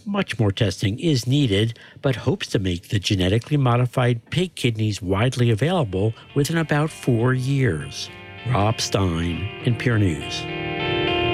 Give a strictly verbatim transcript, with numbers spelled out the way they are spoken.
much more testing is needed, but hopes to make the genetically modified pig kidneys widely available within about four years. Rob Stein, N P R News.